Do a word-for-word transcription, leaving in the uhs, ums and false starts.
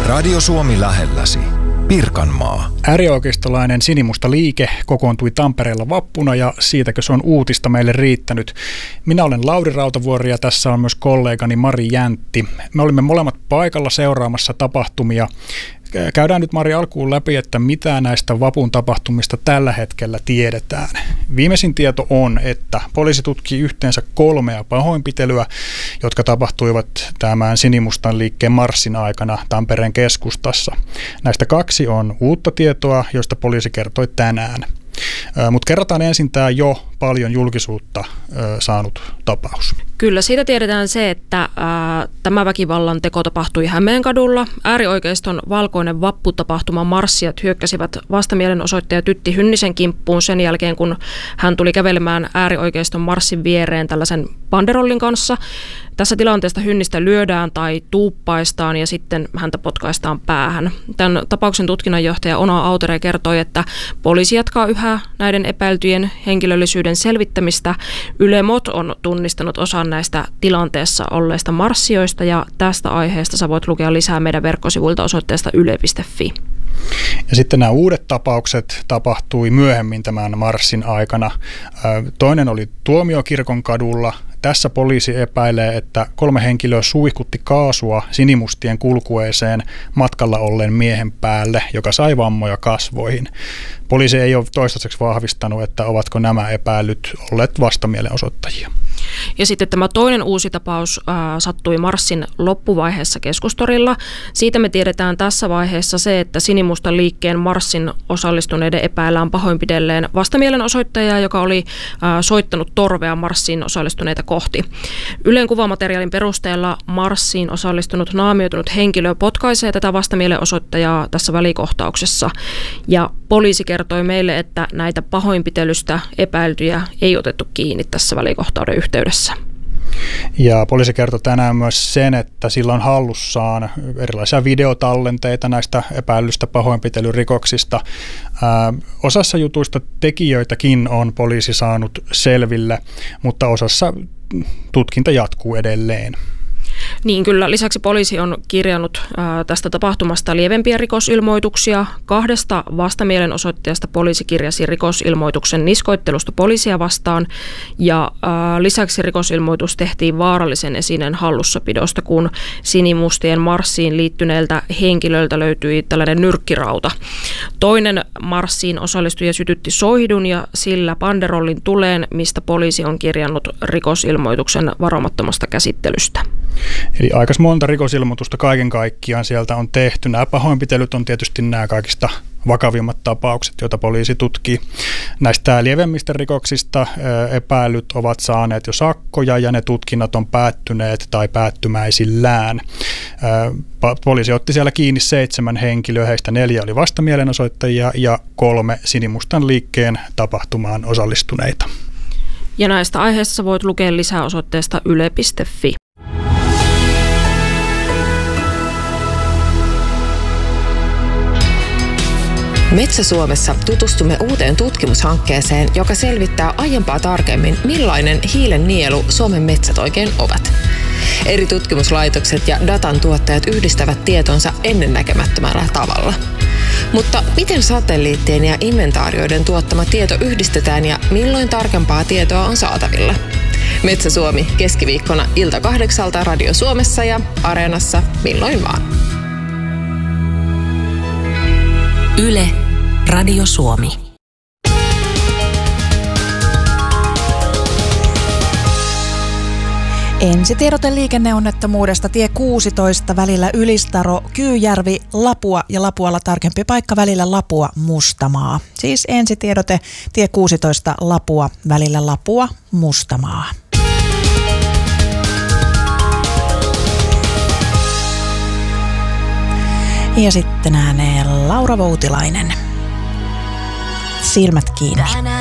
Radio Suomi lähelläsi. Pirkanmaa. Äärioikeistolainen sinimusta liike kokoontui Tampereella vappuna ja siitäkö se on uutista meille riittänyt. Minä olen Lauri Rautavuori ja tässä on myös kollegani Mari Jäntti. Me olimme molemmat paikalla seuraamassa tapahtumia. Käydään nyt Mari alkuun läpi, että mitä näistä vapun tapahtumista tällä hetkellä tiedetään. Viimeisin tieto on, että poliisi tutkii yhteensä kolmea pahoinpitelyä, jotka tapahtuivat tämän sinimustan liikkeen marssin aikana Tampereen keskustassa. Näistä kaksi on uutta tietoa, josta poliisi kertoi tänään. Mutta kerrotaan ensin tämä jo paljon julkisuutta saanut tapaus. Kyllä, siitä tiedetään se, että ää, tämä väkivallan teko tapahtui Hämeenkadulla. Äärioikeiston valkoinen vapputapahtuma marssijat hyökkäsivät vastamielenosoittaja Tytti Hynnisen kimppuun sen jälkeen, kun hän tuli kävelemään äärioikeiston marssin viereen tällaisen banderollin kanssa. Tässä tilanteesta Hynnistä lyödään tai tuuppaistaan ja sitten häntä potkaistaan päähän. Tämän tapauksen tutkinnanjohtaja Ona Autere kertoi, että poliisi jatkaa yhä näiden epäiltyjen henkilöllisyyden selvittämistä. Yle Mot on tunnistanut osan näistä tilanteessa olleista marssijoista ja tästä aiheesta sä voit lukea lisää meidän verkkosivuilta osoitteesta yle piste fi. Ja sitten nämä uudet tapaukset tapahtui myöhemmin tämän marssin aikana. Toinen oli Tuomiokirkon kadulla. Tässä poliisi epäilee, että kolme henkilöä suihkutti kaasua sinimustien kulkueeseen matkalla olleen miehen päälle, joka sai vammoja kasvoihin. Poliisi ei ole toistaiseksi vahvistanut, että ovatko nämä epäilyt olleet vastamielenosoittajia. Ja sitten tämä toinen uusi tapaus äh, sattui marssin loppuvaiheessa Keskustorilla. Siitä me tiedetään tässä vaiheessa se, että sinimustan liikkeen marssin osallistuneiden epäillään pahoinpidelleen vastamielenosoittajaa, joka oli äh, soittanut torvea marssiin osallistuneita kohti. Ylen kuvamateriaalin perusteella marssiin osallistunut naamioitunut henkilö potkaisee tätä vastamielenosoittajaa tässä välikohtauksessa. Ja poliisi kertoi meille, että näitä pahoinpitelystä epäiltyjä ei otettu kiinni tässä välikohtauden yhteydessä. Ja poliisi kertoi tänään myös sen, että sillä on hallussaan erilaisia videotallenteita näistä epäilystä pahoinpitelyrikoksista. Ää, osassa jutuista tekijöitäkin on poliisi saanut selville, mutta osassa tutkinta jatkuu edelleen. Niin kyllä, lisäksi poliisi on kirjannut ää, tästä tapahtumasta lievempiä rikosilmoituksia. Kahdesta vastamielenosoittajasta poliisi kirjasi rikosilmoituksen niskoittelusta poliisia vastaan ja ää, lisäksi rikosilmoitus tehtiin vaarallisen esineen hallussapidosta, kun sinimustien marssiin liittyneeltä henkilöltä löytyi tällainen nyrkkirauta. Toinen marssiin osallistuja sytytti soihdun ja sillä banderollin tuleen, mistä poliisi on kirjannut rikosilmoituksen varomattomasta käsittelystä. Eli aika monta rikosilmoitusta kaiken kaikkiaan sieltä on tehty. Nämä pahoinpitelyt on tietysti nämä kaikista vakavimmat tapaukset, joita poliisi tutkii. Näistä lievemmistä rikoksista epäilyt ovat saaneet jo sakkoja ja ne tutkinnat on päättyneet tai päättymäisillään. Poliisi otti siellä kiinni seitsemän henkilöä, heistä neljä oli vastamielenosoittajia ja kolme sinimustan liikkeen tapahtumaan osallistuneita. Ja näistä aiheista voit lukea lisää osoitteesta yle piste fi. Metsä-Suomessa tutustumme uuteen tutkimushankkeeseen, joka selvittää aiempaa tarkemmin, millainen hiilen nielu Suomen metsät oikein ovat. Eri tutkimuslaitokset ja datan tuottajat yhdistävät tietonsa ennennäkemättömällä tavalla. Mutta miten satelliittien ja inventaarioiden tuottama tieto yhdistetään ja milloin tarkempaa tietoa on saatavilla? Metsä-Suomi keskiviikkona ilta kahdeksalta Radio Suomessa ja Areenassa milloin vaan. Yle, Radio Suomi. Ensitiedote liikenneonnettomuudesta tie kuusitoista välillä Ylistaro, Kyyjärvi, Lapua ja Lapualla tarkempi paikka välillä Lapua, Mustamaa. Siis ensitiedote tie kuusitoista Lapua välillä Lapua, Mustamaa. Ja sitten ääneen Laura Voutilainen. Silmät kiinni.